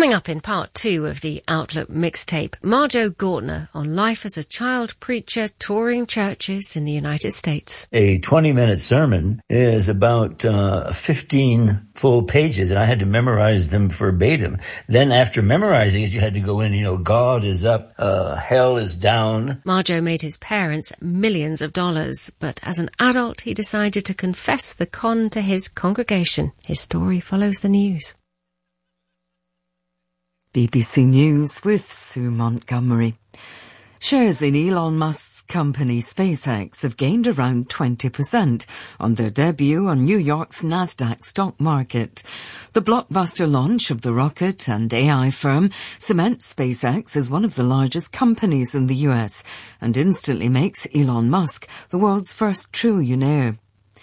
Coming up in part 2 of the Outlook mixtape, Marjo Gortner on life as a child preacher touring churches in the United States. A 20-minute sermon is about 15 full pages, and I had to memorize them verbatim. Then after memorizing it, you had to go in, God is up, hell is down. Marjo made his parents millions of dollars, but as an adult, he decided to confess the con to his congregation. His story follows the news. BBC News with Sue Montgomery. Shares in Elon Musk's company SpaceX have gained around 20% on their debut on New York's Nasdaq stock market. The blockbuster launch of the rocket and AI firm cements SpaceX as one of the largest companies in the US and instantly makes Elon Musk the world's first trillionaire.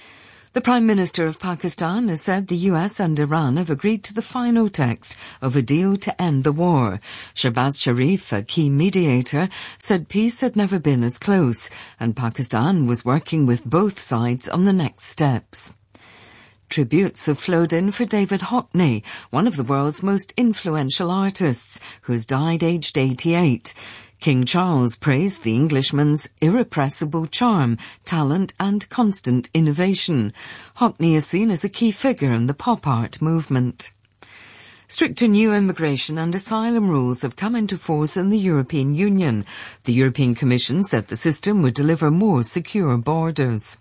The Prime Minister of Pakistan has said the US and Iran have agreed to the final text of a deal to end the war. Shehbaz Sharif, a key mediator, said peace had never been as close, and Pakistan was working with both sides on the next steps. Tributes have flowed in for David Hockney, one of the world's most influential artists, who has died aged 88. King Charles praised the Englishman's irrepressible charm, talent and constant innovation. Hockney is seen as a key figure in the pop art movement. Stricter new immigration and asylum rules have come into force in the European Union. The European Commission said the system would deliver more secure borders.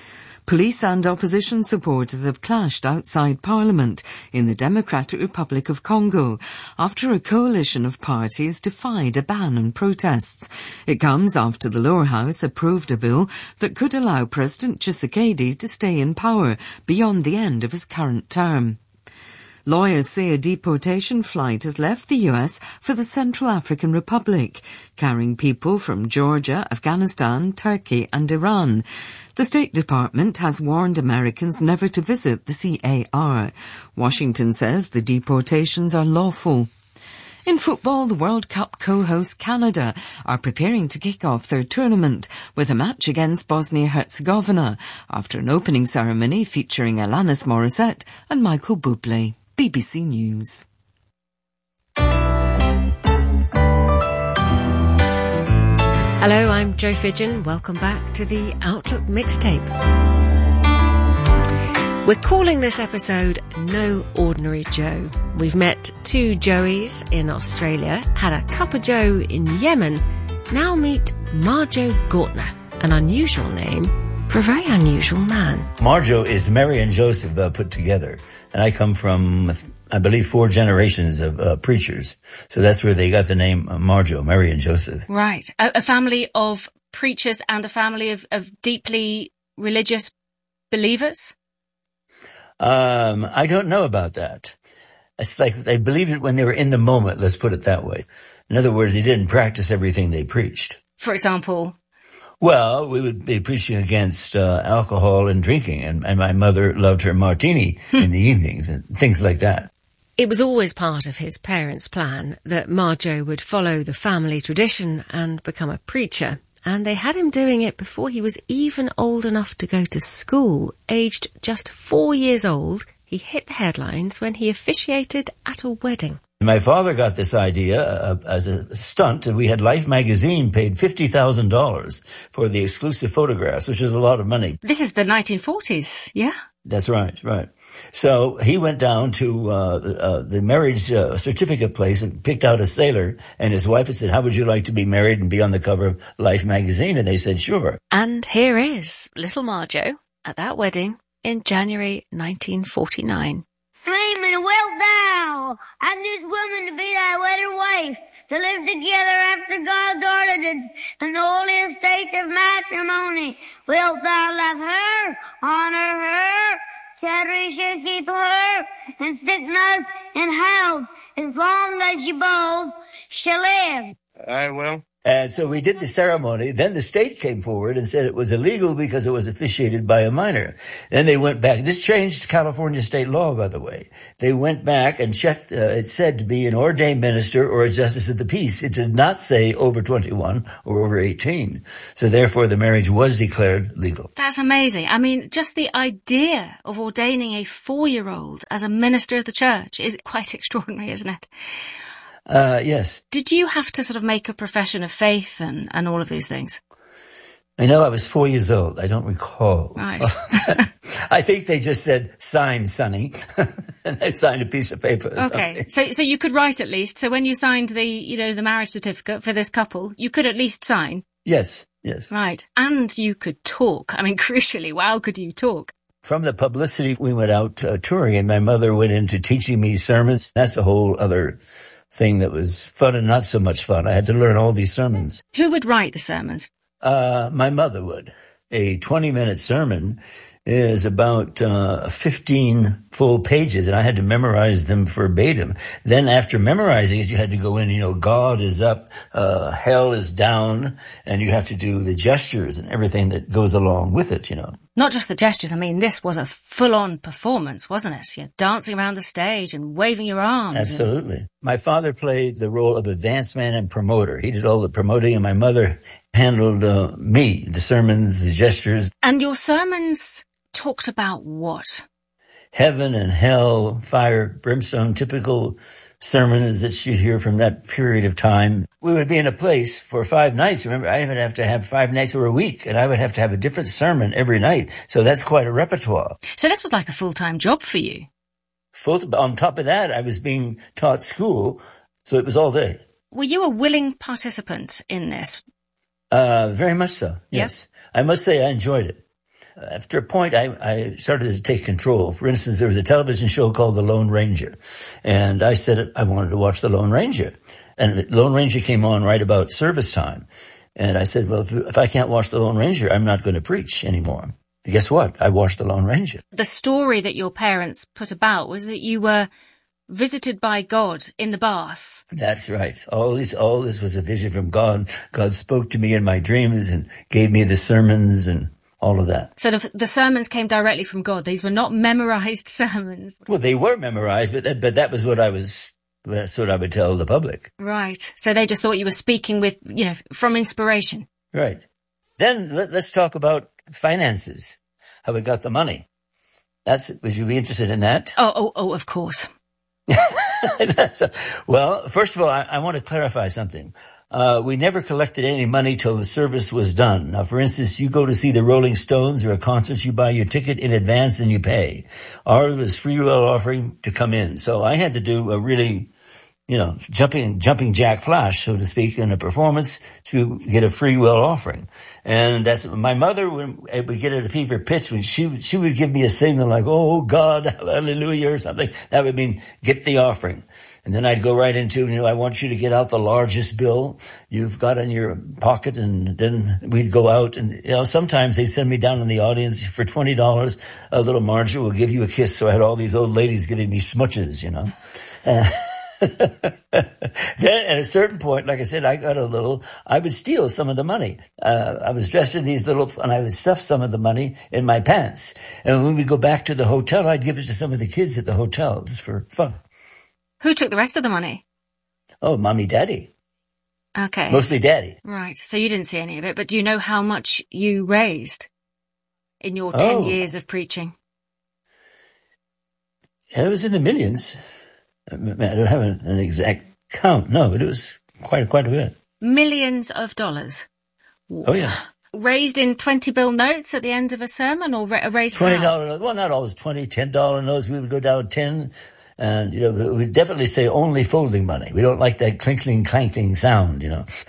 Police and opposition supporters have clashed outside Parliament in the Democratic Republic of Congo after a coalition of parties defied a ban on protests. It comes after the lower house approved a bill that could allow President Tshisekedi to stay in power beyond the end of his current term. Lawyers say a deportation flight has left the US for the Central African Republic, carrying people from Georgia, Afghanistan, Turkey and Iran. The State Department has warned Americans never to visit the CAR. Washington says the deportations are lawful. In football, the World Cup co-host Canada are preparing to kick off their tournament with a match against Bosnia-Herzegovina after an opening ceremony featuring Alanis Morissette and Michael Bublé. BBC News. Hello, I'm Jo Fidgen. Welcome back to the Outlook mixtape. We're calling this episode No Ordinary Joe. We've met two Joeys in Australia, had a cup of Joe in Yemen. Now meet Marjo Gortner, an unusual name for a very unusual man. Marjo is Mary and Joseph put together. And I come from, I believe, 4 generations of preachers. So that's where they got the name Marjo, Mary and Joseph. Right. A family of preachers and a family of deeply religious believers? I don't know about that. It's like they believed it when they were in the moment, let's put it that way. In other words, they didn't practice everything they preached. For example? Well, we would be preaching against alcohol and drinking, and my mother loved her martini in the evenings and things like that. It was always part of his parents' plan that Marjo would follow the family tradition and become a preacher, and they had him doing it before he was even old enough to go to school. Aged just 4 years old, he hit the headlines when he officiated at a wedding. My father got this idea as a stunt, and we had Life magazine paid $50,000 for the exclusive photographs, which is a lot of money. This is the 1940s, yeah? That's right. So he went down to the marriage certificate place and picked out a sailor and his wife and said, how would you like to be married and be on the cover of Life magazine? And they said, sure. And here is little Marjo at that wedding in January 1949. Screaming, wilt thou have this woman to be thy wedded wife, to live together after God's ordinance in the holy estate of matrimony? Wilt thou love her, honor her, cherish and keep her, and sickness and health, as long as you both shall live? I will. And so we did the ceremony. Then the state came forward and said it was illegal because it was officiated by a minor. Then they went back. This changed California state law, by the way. They went back and checked. It said to be an ordained minister or a justice of the peace. It did not say over 21 or over 18. So therefore, the marriage was declared legal. That's amazing. I mean, just the idea of ordaining a 4-year-old as a minister of the church is quite extraordinary, isn't it? Yes. Did you have to sort of make a profession of faith and all of these things? I know I was 4 years old. I don't recall. Right. I think they just said, sign, Sonny. And I signed a piece of paper or okay. something. So you could write at least. So when you signed the marriage certificate for this couple, you could at least sign. Yes. Right. And you could talk. I mean, crucially, how could you talk? From the publicity, we went out touring, and my mother went into teaching me sermons. That's a whole other thing that was fun and not so much fun. I had to learn all these sermons. Who would write the sermons? My mother would. A 20-minute sermon is about 15 full pages, and I had to memorize them verbatim. Then after memorizing it, you had to go in, God is up, hell is down, and you have to do the gestures and everything that goes along with it, Not just the gestures. I mean, this was a full-on performance, wasn't it? You're dancing around the stage and waving your arms. Absolutely. My father played the role of advance man and promoter. He did all the promoting, and my mother handled me, the sermons, the gestures. And your sermons talked about what? Heaven and hell, fire, brimstone, typical sermons that you hear from that period of time. We would be in a place for 5 nights. Remember, I would have to have 5 nights or a week, and I would have to have a different sermon every night. So that's quite a repertoire. So this was like a full-time job for you. On top of that, I was being taught school, so it was all day. Were you a willing participant in this? Very much so, yes. Yep. I must say I enjoyed it. After a point, I started to take control. For instance, there was a television show called The Lone Ranger, and I said I wanted to watch The Lone Ranger. And Lone Ranger came on right about service time. And I said, well, if I can't watch The Lone Ranger, I'm not going to preach anymore. Guess what? I watched The Lone Ranger. The story that your parents put about was that you were visited by God in the bath. That's right. All this was a vision from God. God spoke to me in my dreams and gave me the sermons and all of that. So the sermons came directly from God. These were not memorized sermons. Well, they were memorized, but that was that's what I would tell the public. Right. So they just thought you were speaking with, from inspiration. Right. Then let's talk about finances, how we got the money. Would you be interested in that? Oh, of course. Well, first of all, I want to clarify something. We never collected any money till the service was done. Now, for instance, you go to see the Rolling Stones or a concert, you buy your ticket in advance and you pay. Ours was free will offering to come in. So I had to do a really, jumping jack flash, so to speak, in a performance to get a free will offering. And that's my mother would get at a fever pitch when she would give me a signal like, oh God, hallelujah or something. That would mean get the offering. And then I'd go right into, I want you to get out the largest bill you've got in your pocket. And then we'd go out and, sometimes they send me down in the audience for $20. A little Marjorie will give you a kiss. So I had all these old ladies giving me smooches, Then at a certain point, like I said, I would steal some of the money. I was dressed in and I would stuff some of the money in my pants. And when we go back to the hotel, I'd give it to some of the kids at the hotel just for fun. Who took the rest of the money? Oh, mommy, daddy. Okay. Mostly daddy. Right. So you didn't see any of it, but do you know how much you raised in your 10 years of preaching? It was in the millions. I don't have an exact count, no, but it was quite a bit. Millions of dollars. Oh, yeah. Raised in 20-bill notes at the end of a sermon, or raised $20, well, not always $20, $10 notes. We would go down 10, and, we'd definitely say only folding money. We don't like that clinking, clanking sound,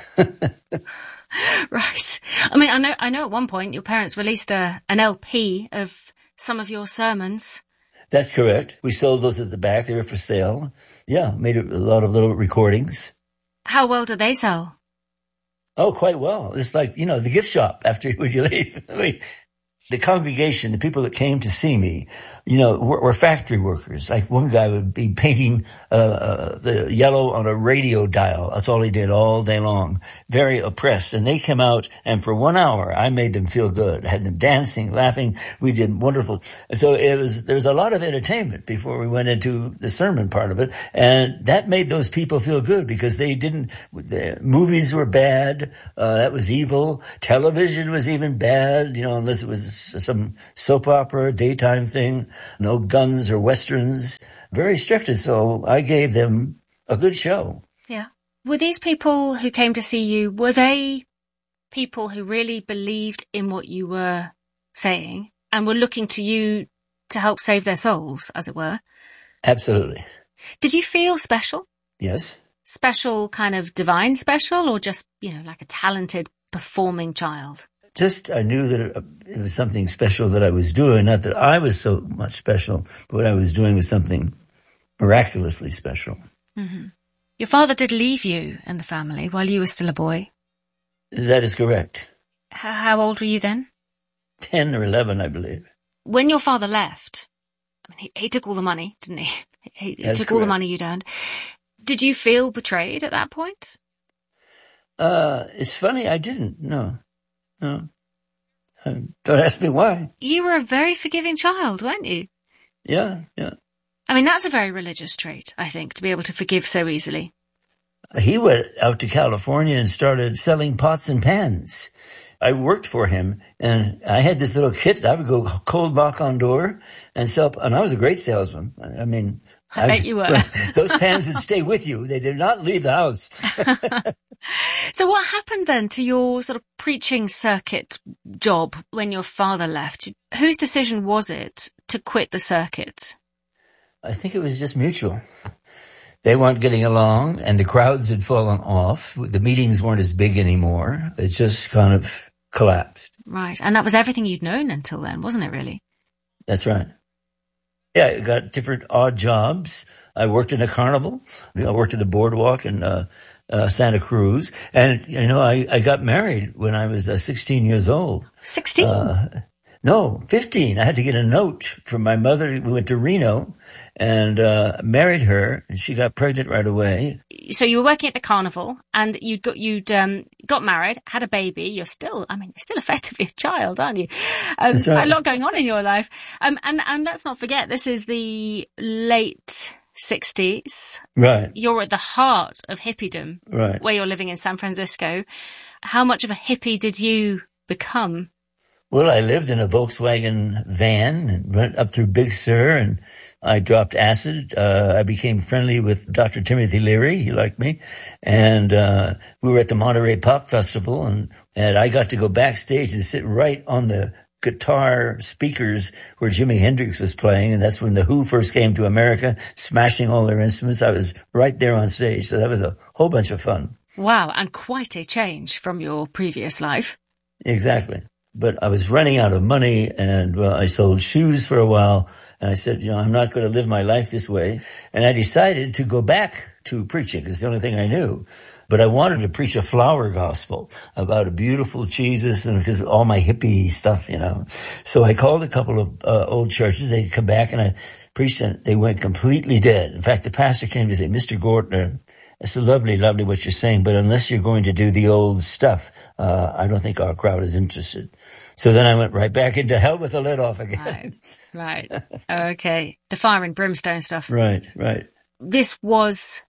Right. I mean, I know at one point your parents released an LP of some of your sermons. That's correct. We sold those at the back. They were for sale. Yeah, made a lot of little recordings. How well did they sell? Oh, quite well. It's like, the gift shop after when you leave. I mean, the congregation, the people that came to see me, were factory workers. Like one guy would be painting the yellow on a radio dial. That's all he did all day long. Very oppressed. And they came out, and for 1 hour, I made them feel good. I had them dancing, laughing. We did wonderful. So there was a lot of entertainment before we went into the sermon part of it. And that made those people feel good because the movies were bad. That was evil. Television was even bad, unless it was some soap opera, daytime thing, no guns or westerns, very strict. So I gave them a good show. Yeah. Were these people who came to see you, were they people who really believed in what you were saying and were looking to you to help save their souls, as it were? Absolutely. Did you feel special? Yes. Special, kind of divine special, or just, like a talented performing child? Just, I knew that it was something special that I was doing. Not that I was so much special, but what I was doing was something miraculously special. Mm-hmm. Your father did leave you and the family while you were still a boy. That is correct. How old were you then? 10 or 11, I believe. When your father left, he took all the money, didn't he? He took correct. All the money you'd earned. Did you feel betrayed at that point? It's funny, I didn't. No. Don't ask me why. You were a very forgiving child, weren't you? Yeah. That's a very religious trait, I think, to be able to forgive so easily. He went out to California and started selling pots and pans. I worked for him, and I had this little kit. I would go cold knock on door and sell, and I was a great salesman. I bet you were. Those pans would stay with you. They did not leave the house. So what happened then to your sort of preaching circuit job when your father left? Whose decision was it to quit the circuit? I think it was just mutual. They weren't getting along, and the crowds had fallen off. The meetings weren't as big anymore. It just kind of collapsed. Right. And that was everything you'd known until then, wasn't it, really? That's right. Yeah, I got different odd jobs. I worked in a carnival. I worked at the boardwalk in Santa Cruz. And, I got married when I was 16 years old. 16? No, 15. I had to get a note from my mother. We went to Reno and married her, and she got pregnant right away. So you were working at the carnival, and you'd got married, had a baby. You're still effectively a child, aren't you? That's right. A lot going on in your life. And let's not forget, this is the late 60s. Right. You're at the heart of hippiedom. Right. Where you're living in San Francisco. How much of a hippie did you become? Well, I lived in a Volkswagen van and went up through Big Sur, and I dropped acid. I became friendly with Dr. Timothy Leary. He liked me. And we were at the Monterey Pop Festival, and I got to go backstage and sit right on the guitar speakers where Jimi Hendrix was playing. And that's when the Who first came to America, smashing all their instruments. I was right there on stage. So that was a whole bunch of fun. Wow. And quite a change from your previous life. Exactly. But I was running out of money, and I sold shoes for a while. And I said, I'm not going to live my life this way. And I decided to go back to preaching. It's the only thing I knew. But I wanted to preach a flower gospel about a beautiful Jesus, and because all my hippie stuff, So I called a couple of old churches. They'd come back, and I preached, and they went completely dead. In fact, the pastor came to say, Mr. Gortner, it's lovely what you're saying, but unless you're going to do the old stuff, I don't think our crowd is interested. So then I went right back into hell with the lid off again. Right. Okay. The fire and brimstone stuff. Right. This was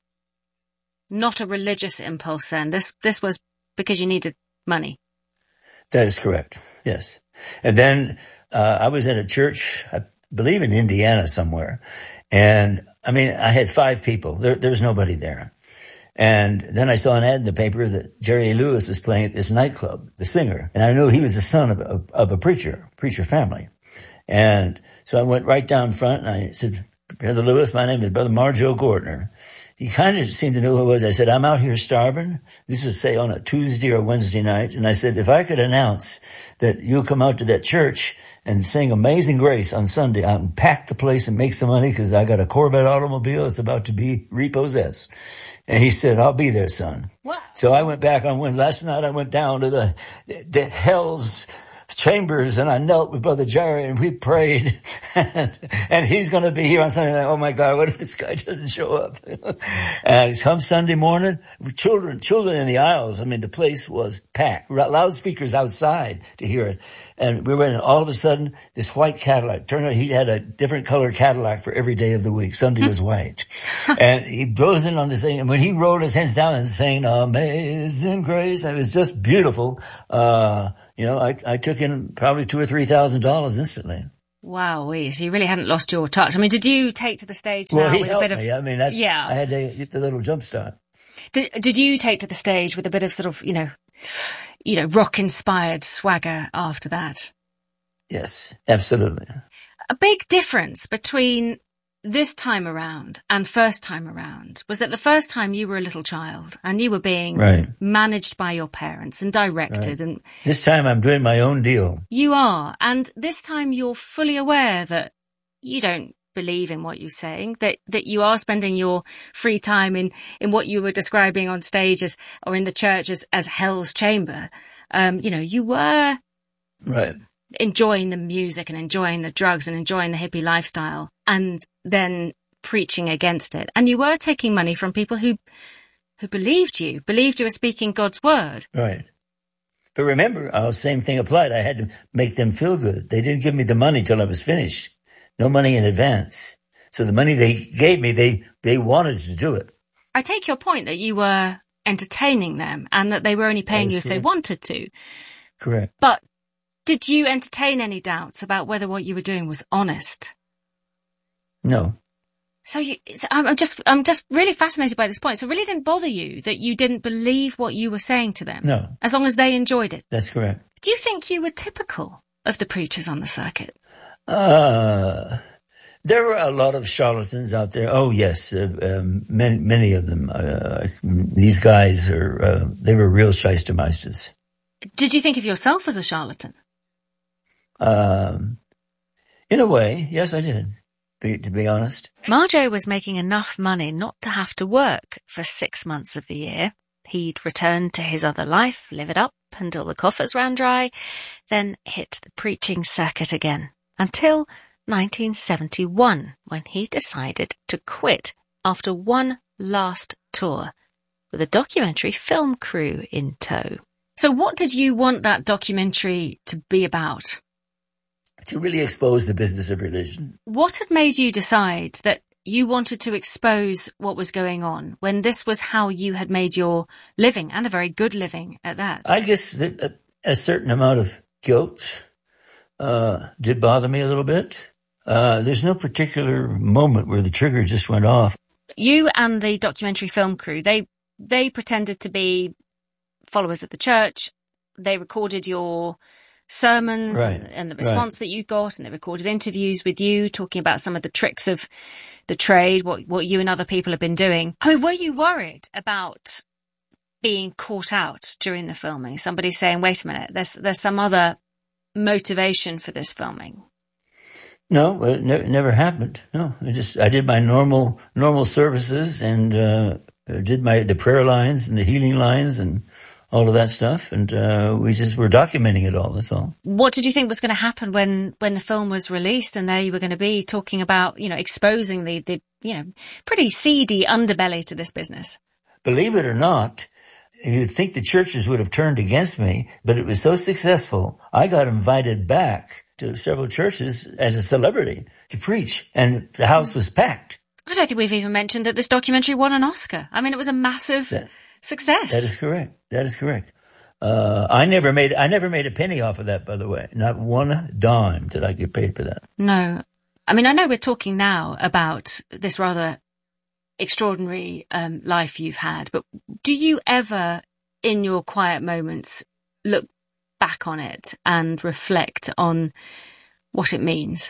not a religious impulse then. This was because you needed money. That is correct. Yes. And then I was at a church, I believe in Indiana somewhere. And I had 5 people. There's nobody there. And then I saw an ad in the paper that Jerry Lewis was playing at this nightclub, the singer. And I knew he was the son of a preacher family. And so I went right down front and I said, Brother Lewis, my name is Brother Marjo Gortner. He kind of seemed to know who I was. I said, I'm out here starving. This was, say, on a Tuesday or Wednesday night. And I said, if I could announce that you'll come out to that church and sing Amazing Grace on Sunday, I can pack the place and make some money because I got a Corvette automobile that's about to be repossessed. And he said, I'll be there, son. Wow. So I went back last night I went down to the Hell's Chambers, and I knelt with Brother Jerry, and we prayed, and he's going to be here on Sunday night. Oh my God, what if this guy doesn't show up? And come Sunday morning, children in the aisles. I mean, the place was packed. Loudspeakers outside to hear it. And we were in, all of a sudden, this white Cadillac. Turned out he had a different color Cadillac for every day of the week. Sunday was white. And he goes in on this thing, and when he rolled his hands down and sang Amazing Grace, it was just beautiful. I took in probably $2,000 or $3,000 instantly. Wow, so you really hadn't lost your touch. I mean, did you take to the stage now with a bit of... I mean, I had to get the little jump start. Did you take to the stage with a bit of sort of, rock-inspired swagger after that? Yes, absolutely. A big difference between this time around and first time around was that the first time you were a little child and you were being managed by your parents and directed. And this time I'm doing my own deal. You are. And this time you're fully aware that you don't believe in what you're saying, that you are spending your free time in what you were describing on stage or in the church as hell's chamber. You were enjoying the music and enjoying the drugs and enjoying the hippie lifestyle and then preaching against it. And you were taking money from people who believed you were speaking God's word. Right. But remember, same thing applied. I had to make them feel good. They didn't give me the money till I was finished. No money in advance. So the money they gave me, they wanted to do it. I take your point that you were entertaining them and that they were only paying you if they wanted to. Correct. But did you entertain any doubts about whether what you were doing was honest? No. So I'm just really fascinated by this point. So it really didn't bother you that you didn't believe what you were saying to them? No. As long as they enjoyed it? That's correct. Do you think you were typical of the preachers on the circuit? There were a lot of charlatans out there. Oh, yes. Many of them. These guys they were real shystermeisters. Did you think of yourself as a charlatan? In a way, yes, I did, to be honest. Marjo was making enough money not to have to work for 6 months of the year. He'd return to his other life, live it up until the coffers ran dry, then hit the preaching circuit again, until 1971, when he decided to quit after one last tour, with a documentary film crew in tow. So what did you want that documentary to be about? To really expose the business of religion. What had made you decide that you wanted to expose what was going on when this was how you had made your living, and a very good living at that? I guess that a certain amount of guilt did bother me a little bit. There's no particular moment where the trigger just went off. You and the documentary film crew, they pretended to be followers of the church. They recorded your sermons and the response that you got, and they recorded interviews with you talking about some of the tricks of the trade, what you and other people have been doing. I mean, were you worried about being caught out during the filming? Somebody saying, wait a minute, there's some other motivation for this filming? No, it never happened. No, I did my normal services and did the prayer lines and the healing lines and all of that stuff, and we just were documenting it all, that's all. What did you think was going to happen when the film was released and there you were going to be talking about, exposing the pretty seedy underbelly to this business? Believe it or not, you'd think the churches would have turned against me, but it was so successful, I got invited back to several churches as a celebrity to preach, and the house was packed. I don't think we've even mentioned that this documentary won an Oscar. I mean, it was a massive success. That is correct. I never made a penny off of that, by the way. Not one dime did I get paid for that. No. I mean, I know we're talking now about this rather extraordinary life you've had, but do you ever, in your quiet moments, look back on it and reflect on what it means?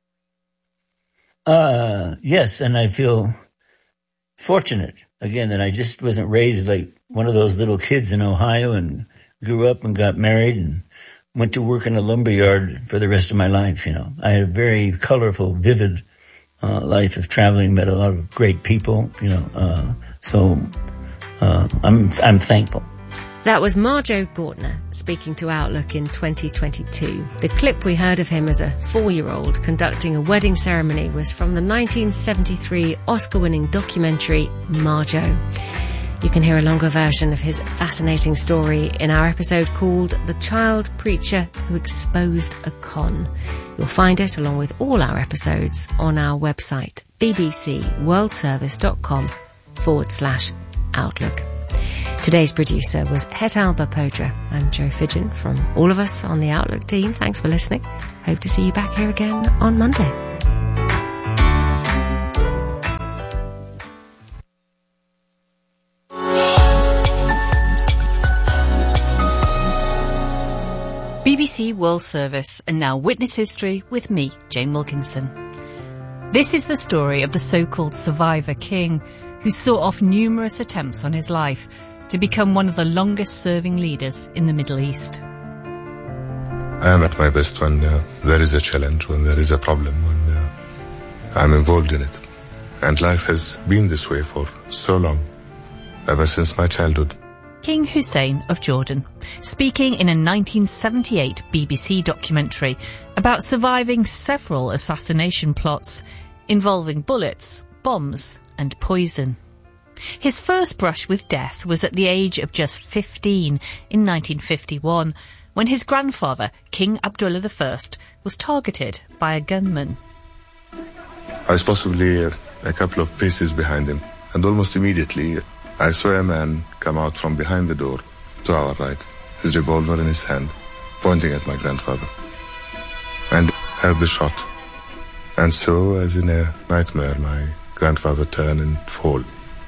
Yes, and I feel fortunate, again, that I just wasn't raised like one of those little kids in Ohio and grew up and got married and went to work in a lumberyard for the rest of my life, I had a very colorful, vivid life of traveling, met a lot of great people, so I'm thankful. That was Marjoe Gortner speaking to Outlook in 2022. The clip we heard of him as a 4-year-old conducting a wedding ceremony was from the 1973 Oscar-winning documentary Marjoe. You can hear a longer version of his fascinating story in our episode called The Child Preacher Who Exposed a Con. You'll find it, along with all our episodes, on our website, bbcworldservice.com/Outlook. Today's producer was Hetal Bapodra. I'm Jo Fidgen from all of us on the Outlook team. Thanks for listening. Hope to see you back here again on Monday. BBC World Service, and now Witness History with me, Jane Wilkinson. This is the story of the so-called survivor king, who saw off numerous attempts on his life to become one of the longest-serving leaders in the Middle East. I am at my best when there is a challenge, when there is a problem, when I'm involved in it. And life has been this way for so long, ever since my childhood. King Hussein of Jordan, speaking in a 1978 BBC documentary about surviving several assassination plots involving bullets, bombs and poison. His first brush with death was at the age of just 15 in 1951, when his grandfather, King Abdullah I, was targeted by a gunman. I was possibly a couple of paces behind him, and almost immediately I saw a man come out from behind the door to our right, his revolver in his hand, pointing at my grandfather. And heard the shot. And so, as in a nightmare, my grandfather turned and fall.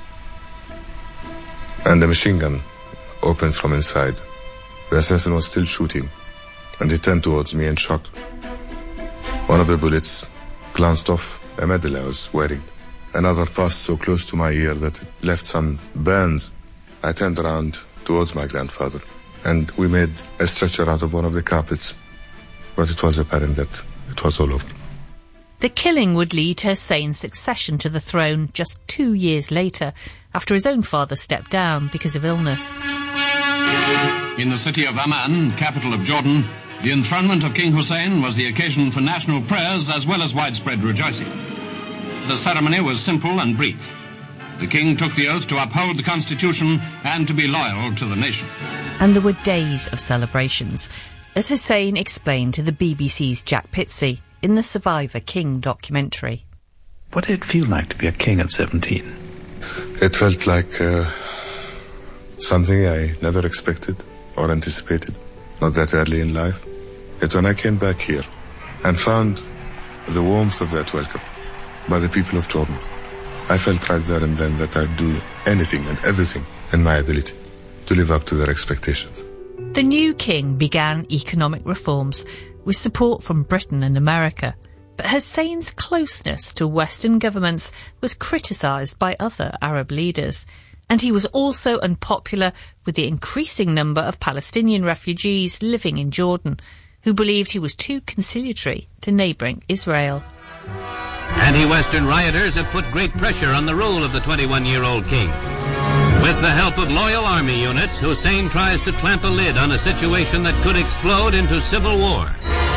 And the machine gun opened from inside. The assassin was still shooting, and he turned towards me and shot. One of the bullets glanced off a medal I was wearing. Another passed so close to my ear that it left some burns. I turned around towards my grandfather, and we made a stretcher out of one of the carpets. But it was apparent that it was all over. The killing would lead to Hussein's succession to the throne just 2 years later, after his own father stepped down because of illness. In the city of Amman, capital of Jordan, the enthronement of King Hussein was the occasion for national prayers as well as widespread rejoicing. The ceremony was simple and brief. The king took the oath to uphold the constitution and to be loyal to the nation. And there were days of celebrations, as Hussein explained to the BBC's Jack Pitsey in the Survivor King documentary. What did it feel like to be a king at 17? It felt like something I never expected or anticipated, not that early in life. Yet when I came back here and found the warmth of that welcome by the people of Jordan, I felt right there and then that I'd do anything and everything in my ability to live up to their expectations. The new king began economic reforms with support from Britain and America, but Hussein's closeness to Western governments was criticised by other Arab leaders, and he was also unpopular with the increasing number of Palestinian refugees living in Jordan, who believed he was too conciliatory to neighbouring Israel. Anti-Western rioters have put great pressure on the rule of the 21-year-old king. With the help of loyal army units, Hussein tries to clamp a lid on a situation that could explode into civil war.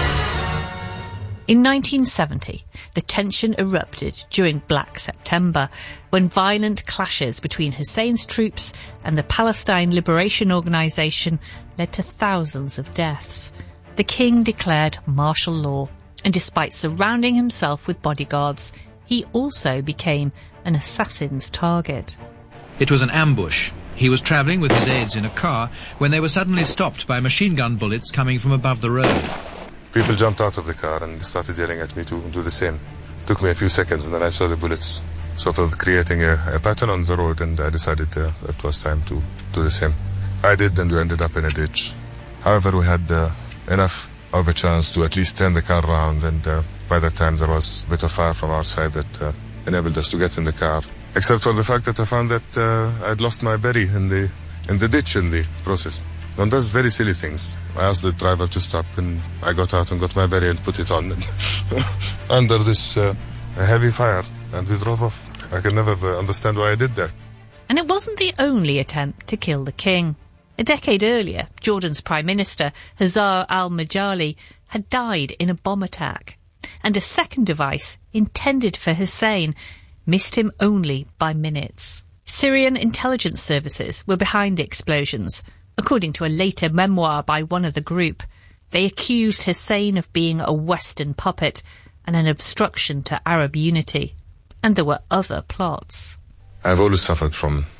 In 1970, the tension erupted during Black September, when violent clashes between Hussein's troops and the Palestine Liberation Organization led to thousands of deaths. The king declared martial law, and despite surrounding himself with bodyguards, he also became an assassin's target. It was an ambush. He was travelling with his aides in a car when they were suddenly stopped by machine gun bullets coming from above the road. People jumped out of the car and started yelling at me to do the same. It took me a few seconds, and then I saw the bullets sort of creating a pattern on the road, and I decided it was time to do the same. I did, and we ended up in a ditch. However, we had enough of a chance to at least turn the car around, and by that time there was a bit of fire from our side that enabled us to get in the car. Except for the fact that I found that I'd lost my berry in the ditch in the process. And that's very silly things. I asked the driver to stop, and I got out and got my berry and put it on under this heavy fire, and we drove off. I can never understand why I did that. And it wasn't the only attempt to kill the king. A decade earlier, Jordan's Prime Minister, Hazar al-Majali, had died in a bomb attack, and a second device, intended for Hussein, missed him only by minutes. Syrian intelligence services were behind the explosions. According to a later memoir by one of the group, they accused Hussein of being a Western puppet and an obstruction to Arab unity. And there were other plots. I've always suffered from